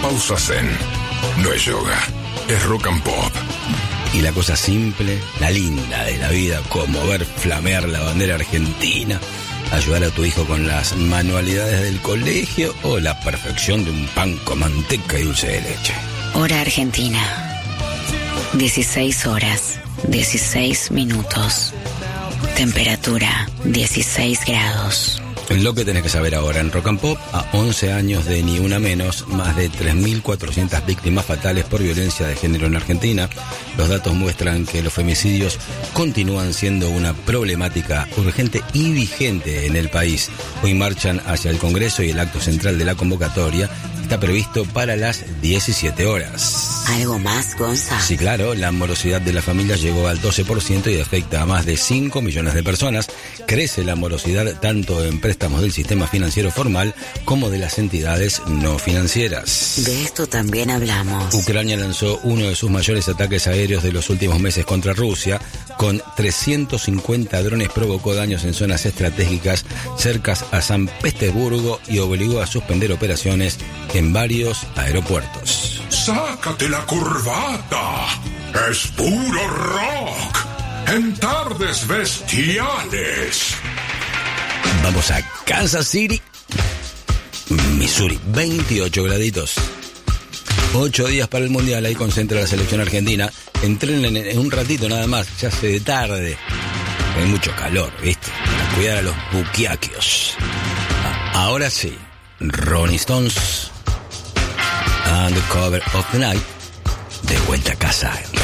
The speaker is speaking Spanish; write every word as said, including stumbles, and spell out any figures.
pausa zen. No es yoga, es rock and pop. Y la cosa simple, la linda de la vida, como ver flamear la bandera argentina, ayudar a tu hijo con las manualidades del colegio o la perfección de un pan con manteca y dulce de leche. Hora Argentina. dieciséis horas, dieciséis minutos. Temperatura, dieciséis grados. Lo que tenés que saber ahora en Rock and Pop, a once años de Ni Una Menos, más de tres mil cuatrocientas víctimas fatales por violencia de género en Argentina. Los datos muestran que los femicidios continúan siendo una problemática urgente y vigente en el país. Hoy marchan hacia el Congreso y el acto central de la convocatoria está previsto para las diecisiete horas. ¿Algo más, Gonza? Sí, claro, la morosidad de la familia llegó al doce por ciento y afecta a más de cinco millones de personas. Crece la morosidad tanto en préstamos del sistema financiero formal como de las entidades no financieras. De esto también hablamos. Ucrania lanzó uno de sus mayores ataques aéreos de los últimos meses contra Rusia. Con trescientos cincuenta drones provocó daños en zonas estratégicas cercanas a San Petersburgo y obligó a suspender operaciones en varios aeropuertos. ¡Sácate la corbata! ¡Es puro rock! En tardes bestiales. Vamos a Kansas City, Missouri, veintiocho graditos. Ocho días para el Mundial, ahí concentra la selección argentina. Entrenen en un ratito nada más, ya hace de tarde. Hay mucho calor, ¿viste? Para cuidar a los buquiaquios. Ahora sí, Rolling Stones, Under Cover of the Night, de vuelta a casa.